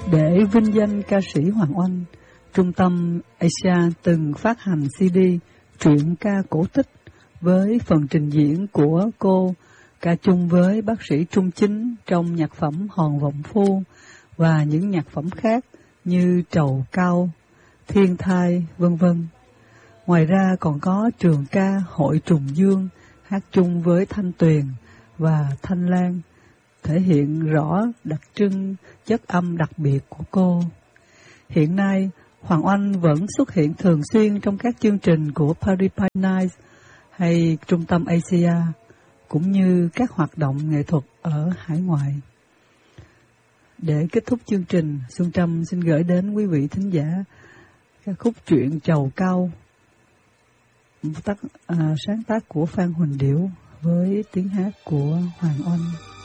Để vinh danh ca sĩ Hoàng Oanh, Trung tâm Asia từng phát hành CD truyện ca cổ tích với phần trình diễn của cô ca chung với bác sĩ Trung Chính trong nhạc phẩm Hòn Vọng Phu và những nhạc phẩm khác như Trầu Cao, Thiên Thai, vân vân. Ngoài ra còn có trường ca Hội Trùng Dương hát chung với Thanh Tuyền và Thanh Lan, thể hiện rõ đặc trưng chất âm đặc biệt của cô. Hiện nay, Hoàng Oanh vẫn xuất hiện thường xuyên trong các chương trình của Paris by Night hay Trung tâm Asia, cũng như các hoạt động nghệ thuật ở hải ngoại. Để kết thúc chương trình, Xuân Trâm xin gửi đến quý vị thính giả ca khúc truyện Trầu Cao, sáng tác của Phan Huỳnh Điểu với tiếng hát của Hoàng Oanh.